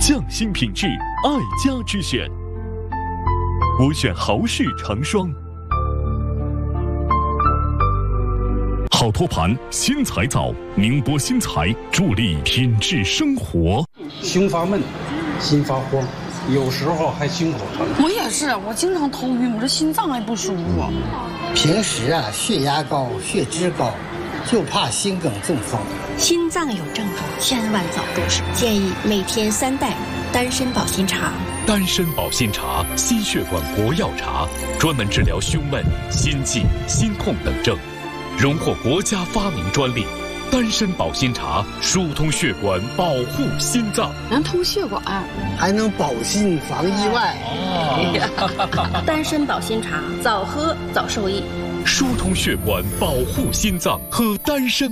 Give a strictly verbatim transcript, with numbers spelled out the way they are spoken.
匠心品质，爱家之选。我选豪士长霜。好托盘新彩藻，宁波新材助力品质生活。 胸发闷，心发慌，有时候还心口疼。 我也是，我经常头晕，我这心脏还不舒服。 平时啊，血压高，血脂高，就怕心梗中风。 心脏有症状，千万早重视。建议每天三袋丹参保心茶。 丹参保心茶，心血管国药茶，专门治疗胸闷、心悸、心痛等症，荣获国家发明专利。丹参保心茶疏通血管，保护心脏， 能通血管， 还能保心防意外。 哦、丹参保心茶，早喝早受益。 疏通血管，保护心脏，喝丹参。